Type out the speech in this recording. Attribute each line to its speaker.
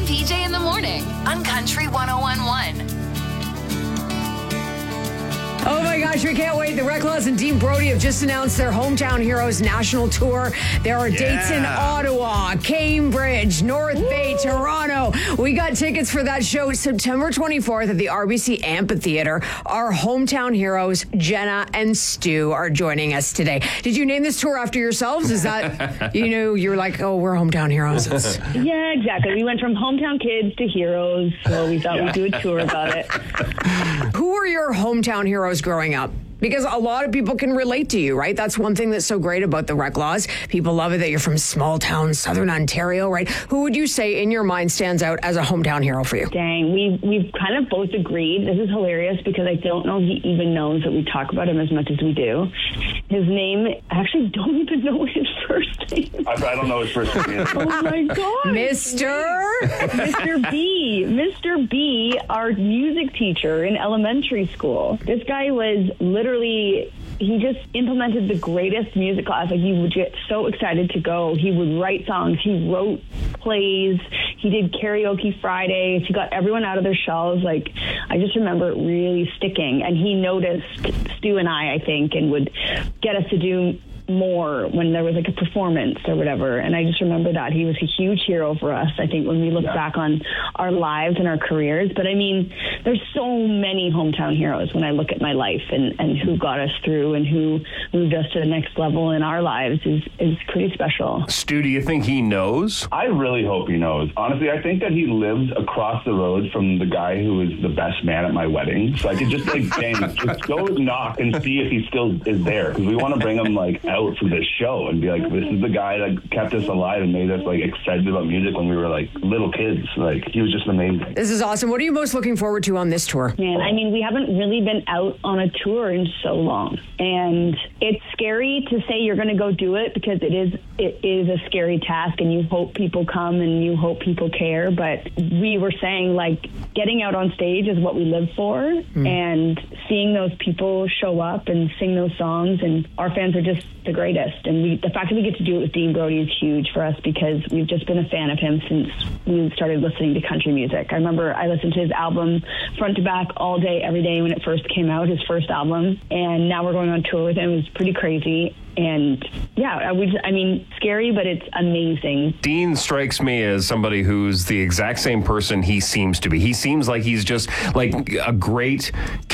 Speaker 1: PJ in the morning on Country 101.1.
Speaker 2: Oh my gosh, we can't wait. The Reclaws and Dean Brody have just announced their Hometown Heroes national tour. There are dates in Ottawa, Cambridge, North Bay, Toronto. We got tickets for that show September 24th at the RBC Amphitheater. Our Hometown Heroes, Jenna and Stu, are joining us today. Did you name this tour after yourselves? Is that, you're like, oh, we're Hometown Heroes.
Speaker 3: Yeah, exactly. We went from hometown kids to heroes, so we thought we'd do a tour about it.
Speaker 2: Who were your hometown heroes growing up? Because a lot of people can relate to you, right? That's one thing that's so great about the Reclaws. People love it that you're from small town, southern Ontario, right? Who would you say in your mind stands out as a hometown hero for you?
Speaker 3: Dang, we've kind of both agreed. This is hilarious because I don't know if he even knows that we talk about him as much as we do. His name, I actually don't even know his first name.
Speaker 4: I don't know his first name.
Speaker 3: Oh my God. Mr. B. Mr. B, our music teacher in elementary school. This guy was literally, he just implemented the greatest music class. Like, you would get so excited to go. He would write songs. He wrote plays. He did karaoke Fridays. He got everyone out of their shells. Like, I just remember it really sticking. And he noticed Stu and I think, and would get us to do more when there was like a performance or whatever. And I just remember that he was a huge hero for us, I think, when we look back on our lives and our careers. But I mean, there's so many hometown heroes when I look at my life, and who got us through and who moved us to the next level in our lives is pretty special.
Speaker 5: Stu, do you think he knows?
Speaker 4: I really hope he knows. Honestly, I think that he lives across the road from the guy who was the best man at my wedding. So I could just just go knock and see if he still is there, because we want to bring him out for this show and be like, this is the guy that kept us alive and made us excited about music when we were little kids. He was just amazing.
Speaker 2: This is awesome. What are you most looking forward to on this tour?
Speaker 3: Man, I mean, we haven't really been out on a tour in so long, and it's scary to say you're going to go do it, because it is a scary task, and you hope people come and you hope people care. But we were saying, getting out on stage is what we live for, and seeing those people show up and sing those songs, and our fans are just the greatest. And the fact that we get to do it with Dean Brody is huge for us, because we've just been a fan of him since we started listening to country music. I remember I listened to his album front to back all day, every day when it first came out, his first album. And now we're going on tour with him. It was pretty crazy. And yeah, scary, but it's amazing.
Speaker 5: Dean strikes me as somebody who's the exact same person he seems to be. He seems like he's just a great